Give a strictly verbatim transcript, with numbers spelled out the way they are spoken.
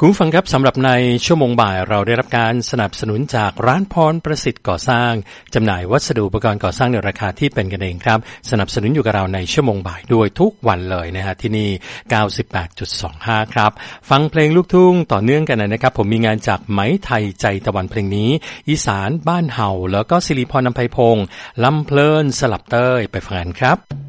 คุณผู้ฟังครับสำหรับในชั่วโมงบ่ายเราได้รับการสนับสนุนจากร้านพรประสิทธิ์ก่อสร้างจำหน่ายวัสดุอุปกรณ์ก่อสร้างในราคาที่เป็นกันเองครับสนับสนุนอยู่กับเราในชั่วโมงบ่ายด้วยทุกวันเลยนะฮะที่นี่ เก้าสิบแปดจุดสองห้า ครับฟังเพลงลูกทุ่งต่อเนื่องกันนะครับผมมีงานจากไหมไทยใจตะวันเพลงนี้อีสานบ้านเฮาแล้วก็ศิริพร นำไพพงษ์ลำเพลินสลับเต้ยไปฟังกันครับ